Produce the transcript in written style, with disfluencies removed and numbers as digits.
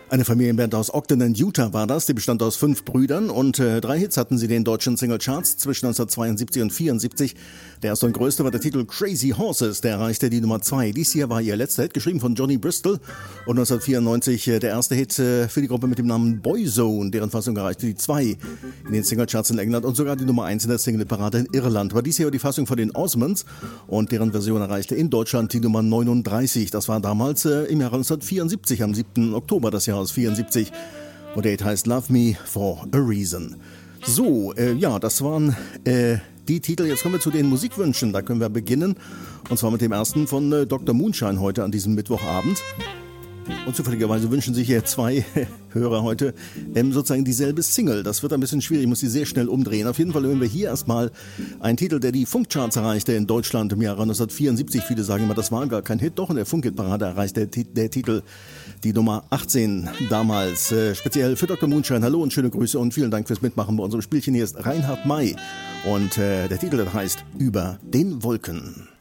Eine Familienband aus Ogden in Utah war das. Die bestand aus 5 Brüdern und 3 Hits hatten sie in den deutschen Singlecharts zwischen 1972 und 1974. Der erste und größte war der Titel Crazy Horses, der erreichte die Nummer 2. Dies hier war ihr letzter Hit, geschrieben von Johnny Bristol. Und 1994 der erste Hit für die Gruppe mit dem Namen Boyzone, deren Fassung erreichte die 2 in den Singlecharts in England und sogar die Nummer 1 in der Singleparade in Irland. War dies hier die Fassung von den Osmonds und deren Version erreichte in Deutschland die Nummer 39. Das war damals im Jahre 1974, am 7. Oktober des Jahres 74. Und der Hit heißt Love Me for a Reason. So, das waren die Titel. Jetzt kommen wir zu den Musikwünschen. Da können wir beginnen. Und zwar mit dem ersten von Dr. Moonshine heute an diesem Mittwochabend. Und zufälligerweise wünschen sich hier 2 Hörer heute sozusagen dieselbe Single. Das wird ein bisschen schwierig, ich muss sie sehr schnell umdrehen. Auf jeden Fall hören wir hier erstmal einen Titel, der die Funkcharts erreichte in Deutschland im Jahre 1974. Viele sagen immer, das war gar kein Hit. Doch, in der Funkhitparade erreichte der Titel die Nummer 18 damals. Speziell für Dr. Moonshine. Hallo und schöne Grüße und vielen Dank fürs Mitmachen bei unserem Spielchen. Hier ist Reinhard May und der Titel heißt Über den Wolken.